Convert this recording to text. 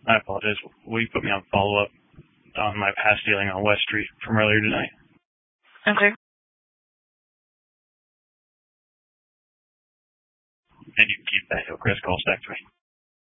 I apologize. Will you put me on follow-up on my past dealing on West Street from earlier tonight? Okay. And you can keep that Hillcrest call stacked to me.